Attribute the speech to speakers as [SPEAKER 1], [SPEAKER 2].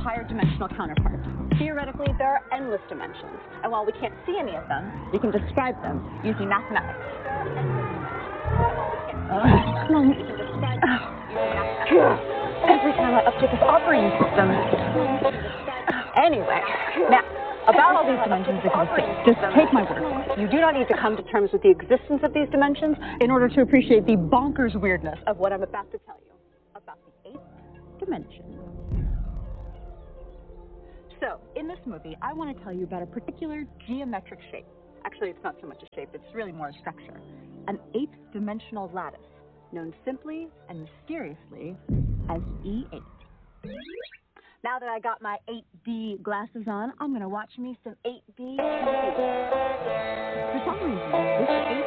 [SPEAKER 1] higher dimensional counterparts. Theoretically, there are endless dimensions, and while we can't see any of them, we can describe them using mathematics. Every time I update this operating system. Anyway, now, about all these dimensions that can see, just take my word for it. You do not need to come to terms with the existence of these dimensions in order to appreciate the bonkers weirdness of what I'm about to tell you about the 8th dimension. So, in this movie, I want to tell you about a particular geometric shape. Actually, it's not so much a shape, it's really more a structure. An 8th dimensional lattice, known simply and mysteriously as E8. Now that I got my 8D glasses on, I'm going to watch me some 8D TV. For some reason, this